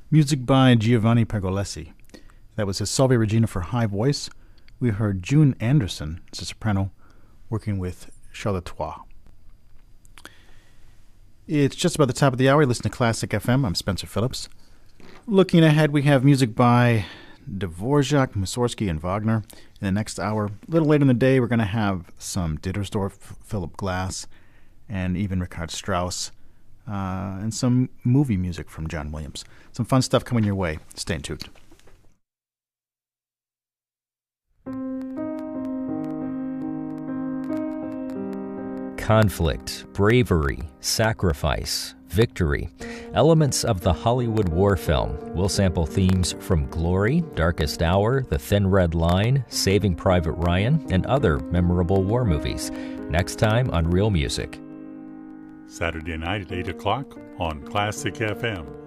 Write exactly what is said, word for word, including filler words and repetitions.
Music by Giovanni Pergolesi. That was his Salve Regina for high voice. We heard June Anderson as a soprano working with Charletois. It's just about the top of the hour. You listen to Classic F M. I'm Spencer Phillips. Looking ahead, we have music by Dvorak, Mussorgsky, and Wagner. In the next hour, a little later in the day, we're going to have some Dittersdorf, Philip Glass, and even Richard Strauss, uh, and some movie music from John Williams. Some fun stuff coming your way. Stay tuned. Conflict, bravery, sacrifice, victory. Elements of the Hollywood war film will sample themes from Glory, Darkest Hour, The Thin Red Line, Saving Private Ryan, and other memorable war movies. Next time on Real Music. Saturday night at eight o'clock on Classic F M.